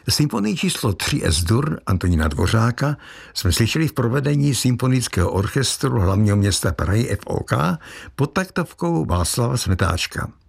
Symfonii číslo 3 Es-dur Antonína Dvořáka jsme slyšeli v provedení Symfonického orchestru hlavního města Prahy FOK pod taktovkou Václava Smetáčka.